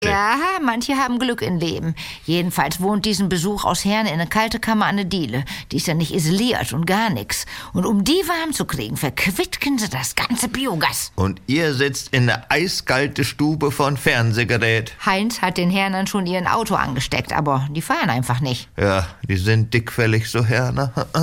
Ja, manche haben Glück im Leben. Jedenfalls wohnt diesen Besuch aus Herne in eine kalte Kammer an der Diele. Die ist ja nicht isoliert und gar nix. Und um die warm zu kriegen, verquitken sie das ganze Biogas. Und ihr sitzt in der eiskalte Stube von Fernsehgerät. Heinz hat den Hernern schon ihren Auto angesteckt, aber die fahren einfach nicht. Ja, die sind dickfällig, so Herne.